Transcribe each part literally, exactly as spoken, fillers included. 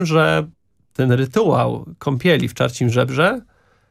że ten rytuał kąpieli w Czarcim Żebrze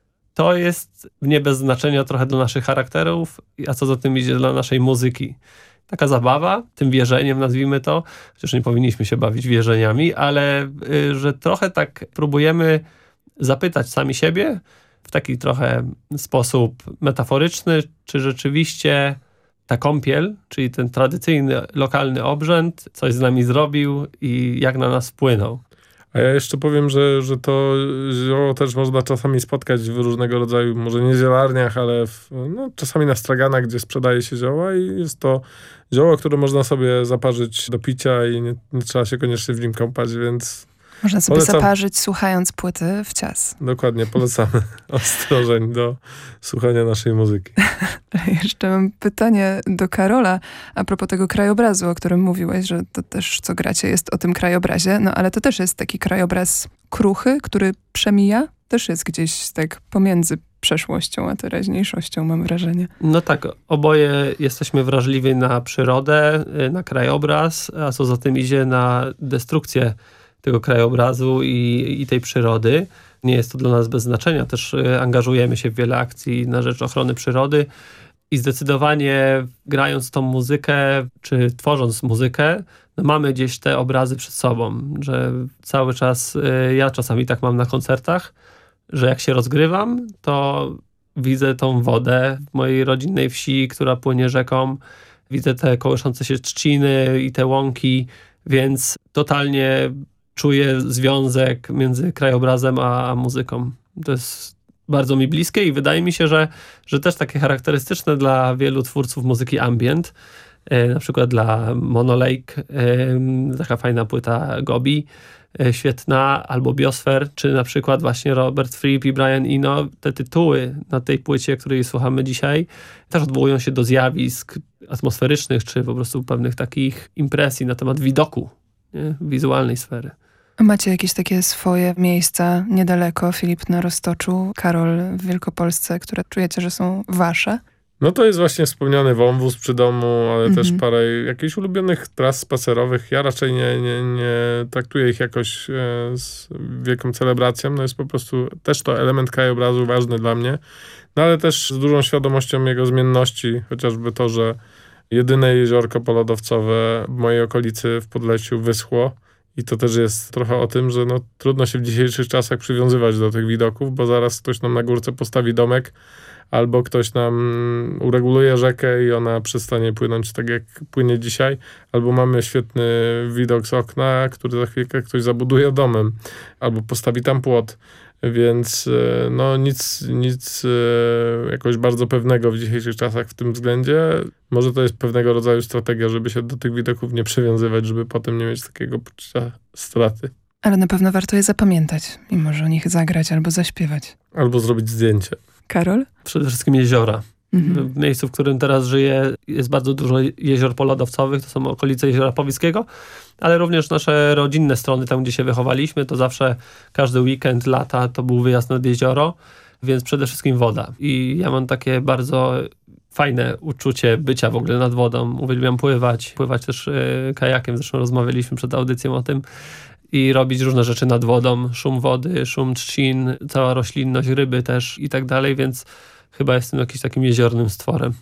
to jest nie bez znaczenia trochę dla naszych charakterów, a co za tym idzie dla naszej muzyki. Taka zabawa, tym wierzeniem nazwijmy to, chociaż nie powinniśmy się bawić wierzeniami, ale y, że trochę tak próbujemy zapytać sami siebie w taki trochę sposób metaforyczny, czy rzeczywiście ta kąpiel, czyli ten tradycyjny, lokalny obrzęd, coś z nami zrobił i jak na nas wpłynął. A ja jeszcze powiem, że, że to zioło też można czasami spotkać w różnego rodzaju, może nie zielarniach, ale w, no, czasami na straganach, gdzie sprzedaje się zioła i jest to zioło, które można sobie zaparzyć do picia i nie, nie trzeba się koniecznie w nim kąpać, więc można sobie polecam. zaparzyć, słuchając płyty w cias. Dokładnie, polecamy ostrożeń do słuchania naszej muzyki. Jeszcze mam pytanie do Karola a propos tego krajobrazu, o którym mówiłeś, że to też co gracie jest o tym krajobrazie, no ale to też jest taki krajobraz kruchy, który przemija, też jest gdzieś tak pomiędzy przeszłością a teraźniejszością, mam wrażenie. No tak, oboje jesteśmy wrażliwi na przyrodę, na krajobraz, a co za tym idzie na destrukcję tego krajobrazu i, i tej przyrody. Nie jest to dla nas bez znaczenia. Też angażujemy się w wiele akcji na rzecz ochrony przyrody i zdecydowanie grając tą muzykę, czy tworząc muzykę, no mamy gdzieś te obrazy przed sobą, że cały czas, ja czasami tak mam na koncertach, że jak się rozgrywam, to widzę tą wodę w mojej rodzinnej wsi, która płynie rzeką, widzę te kołyszące się trzciny i te łąki, więc totalnie czuję związek między krajobrazem a, a muzyką. To jest bardzo mi bliskie i wydaje mi się, że, że też takie charakterystyczne dla wielu twórców muzyki ambient, e, na przykład dla Mono Lake, e, taka fajna płyta Gobi, e, świetna, albo Biosphere, czy na przykład właśnie Robert Fripp i Brian Eno. Te tytuły na tej płycie, której słuchamy dzisiaj, też odwołują się do zjawisk atmosferycznych, czy po prostu pewnych takich impresji na temat widoku, nie? Wizualnej sfery. A macie jakieś takie swoje miejsca niedaleko, Filip na Roztoczu, Karol w Wielkopolsce, które czujecie, że są wasze? No to jest właśnie wspomniany wąwóz przy domu, ale Mhm. też parę jakichś ulubionych tras spacerowych. Ja raczej nie, nie, nie traktuję ich jakoś e, z wielką celebracją. No jest po prostu też to element krajobrazu ważny dla mnie. No ale też z dużą świadomością jego zmienności, chociażby to, że jedyne jeziorko polodowcowe w mojej okolicy w Podlesiu wyschło. I to też jest trochę o tym, że no, trudno się w dzisiejszych czasach przywiązywać do tych widoków, bo zaraz ktoś nam na górce postawi domek, albo ktoś nam ureguluje rzekę i ona przestanie płynąć tak, jak płynie dzisiaj, albo mamy świetny widok z okna, który za chwilkę ktoś zabuduje domem, albo postawi tam płot. Więc no nic, nic jakoś bardzo pewnego w dzisiejszych czasach w tym względzie. Może to jest pewnego rodzaju strategia, żeby się do tych widoków nie przywiązywać, żeby potem nie mieć takiego poczucia straty. Ale na pewno warto je zapamiętać i może o nich zagrać albo zaśpiewać. Albo zrobić zdjęcie. Karol? Przede wszystkim jeziora. Mhm. W miejscu, w którym teraz żyję, jest bardzo dużo jezior polodowcowych, to są okolice Jeziora Powickiego, ale również nasze rodzinne strony, tam gdzie się wychowaliśmy, to zawsze każdy weekend, lata to był wyjazd nad jezioro, więc przede wszystkim woda. I ja mam takie bardzo fajne uczucie bycia w ogóle nad wodą. Uwielbiam pływać, pływać też yy, kajakiem, zresztą rozmawialiśmy przed audycją o tym, i robić różne rzeczy nad wodą, szum wody, szum trzcin, cała roślinność, ryby też i tak dalej, więc chyba jestem jakimś takim jeziornym stworem.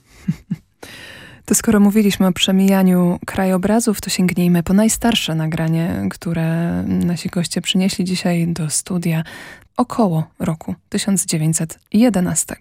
To skoro mówiliśmy o przemijaniu krajobrazów, to sięgnijmy po najstarsze nagranie, które nasi goście przynieśli dzisiaj do studia około roku tysiąc dziewięćset jedenastego.